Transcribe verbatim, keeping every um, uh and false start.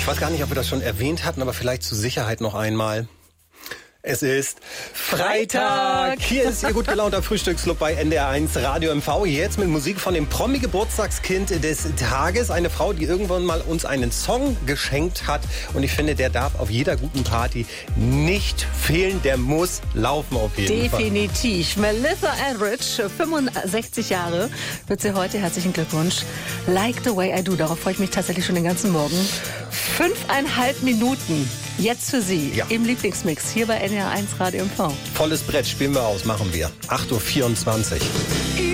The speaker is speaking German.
weiß gar nicht, ob wir das schon erwähnt hatten, aber vielleicht zur Sicherheit noch einmal. Es ist Freitag. Hier ist Ihr gut gelaunter Frühstücksclub bei N D R eins Radio M V. Jetzt mit Musik von dem Promi-Geburtstagskind des Tages. Eine Frau, die irgendwann mal uns einen Song geschenkt hat. Und ich finde, der darf auf jeder guten Party nicht fehlen. Der muss laufen auf jeden Fall. Definitiv. Melissa Etheridge, fünfundsechzig Jahre, wird sie heute. Herzlichen Glückwunsch. Like the way I do. Darauf freue ich mich tatsächlich schon den ganzen Morgen. Fünfeinhalb Minuten. Jetzt für Sie ja. im Lieblingsmix hier bei N D R eins Radio M V. Volles Brett spielen wir aus, machen wir. acht Uhr vierundzwanzig.